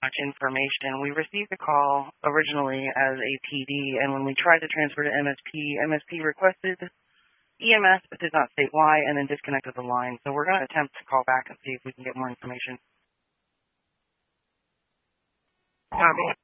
much information. We received the call originally as a PD, and when we tried to transfer to MSP requested EMS but did not state why, and then disconnected the line. So we're going to attempt to call back and see if we can get more information. Copy.